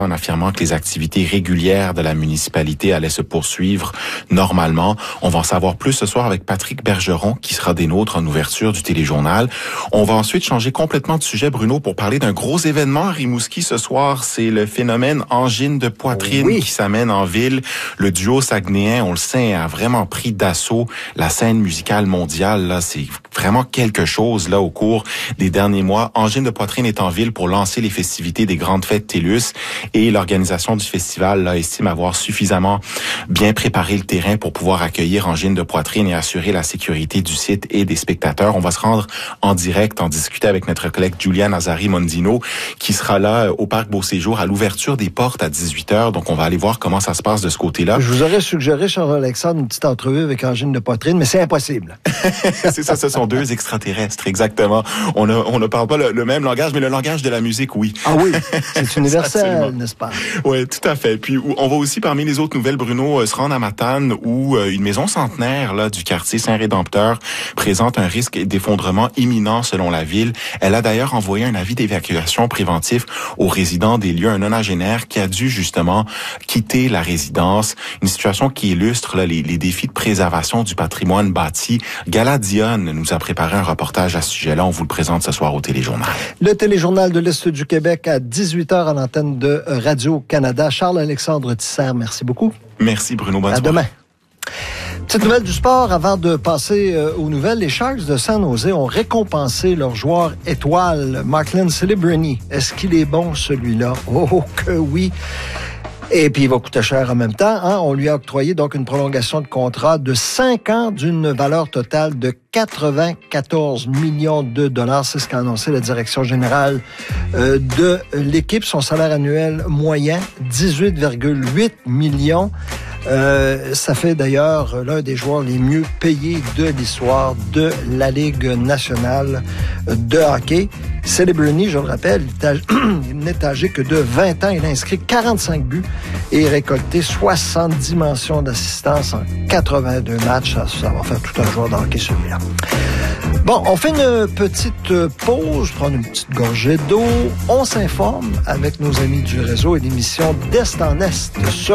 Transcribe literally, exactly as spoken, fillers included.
en affirmant que les activités régulières de la municipalité allaient se poursuivre normalement. On va en savoir plus ce soir avec Patrick Bergeron, qui sera des nôtres en ouverture du téléjournal. On va ensuite changer complètement de sujet, Bruno, pour parler d'un gros événement à Rimouski ce soir. C'est le phénomène angine de poitrine oui. qui s'amène en ville. Le duo saguenéen, on le sait, a vraiment pris d'assaut la scène musicale mondiale. Là, c'est vraiment quelque chose là au cours des derniers mois. Angine de poitrine est en ville pour lancer les festivités des grandes fêtes TELUS. Et l'organisation du festival là, estime avoir suffisamment bien préparé le terrain pour pouvoir accueillir Angine de poitrine et assurer la sécurité du site et des spectateurs. On va se rendre en direct, en discuter avec notre collègue Julian Azari-Mondino, qui sera là au Parc Beau-Séjour à l'ouverture des portes à dix-huit heures. Donc, on va aller voir comment ça se passe de ce côté-là. Je vous aurais suggéré, Charles-Alexandre, une petite entrevue avec Angine de poitrine, mais c'est impossible. C'est ça, ce sont deux extraterrestres, exactement. On, a, on ne parle pas le, le même langage, mais le langage de la musique, oui. Ah oui, c'est universel, n'est-ce pas? Oui, tout à fait. Puis on va aussi, parmi les autres nouvelles, Bruno, se rendre à Matane, où une maison centenaire là du quartier Saint-Rédempteur présente un risque d'effondrement imminent selon la ville. Elle a d'ailleurs envoyé un avis d'évacuation préventif aux résidents des lieux, un nonagénaire qui a dû justement quitter la résidence. Une situation qui illustre là, les, les défis de préservation du patrimoine bâti. Gala Dionne nous a préparé un reportage à ce sujet-là. On vous le présente ce soir au téléjournal. Le téléjournal de l'Est du Québec à dix-huit heures à l'antenne de Radio-Canada. Charles-Alexandre Tisser, merci beaucoup. Merci Bruno, bonne à soirée. Demain. Petite nouvelle du sport, avant de passer euh, aux nouvelles, les Sharks de San Jose ont récompensé leur joueur étoile, Marklin Celebrini. Est-ce qu'il est bon, celui-là? Oh, que oui! Et puis, il va coûter cher en même temps. Hein? On lui a octroyé donc une prolongation de contrat de cinq ans d'une valeur totale de quatre-vingt-quatorze millions de dollars. C'est ce qu'a annoncé la direction générale euh, de l'équipe. Son salaire annuel moyen, dix-huit virgule huit millions. Euh, ça fait d'ailleurs l'un des joueurs les mieux payés de l'histoire de la Ligue nationale de hockey. Celebrini, je le rappelle, il n'est âgé que de vingt ans. Il a inscrit quarante-cinq buts et récolté soixante-dix mentions d'assistance en quatre-vingt-deux matchs. Ça, ça va faire tout un joueur de hockey, celui-là. Bon, on fait une petite pause, prendre une petite gorgée d'eau. On s'informe avec nos amis du réseau et l'émission d'Est en Est sur